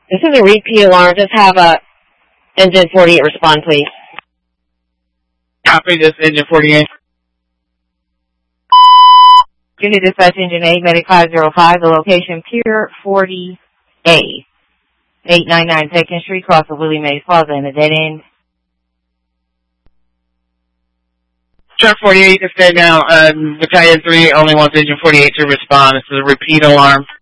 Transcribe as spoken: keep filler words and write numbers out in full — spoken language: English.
This is a repeat alarm. Just have a engine forty-eight respond, please. Copy this, engine forty-eight. Unit dispatch engine eight, medic five zero five, the location Pier forty A, eight ninety-nine second Street, cross of Willie Mays Plaza in the dead end. Truck forty-eight to stay now. Um, Battalion three only wants engine forty-eight to respond. This is a repeat alarm.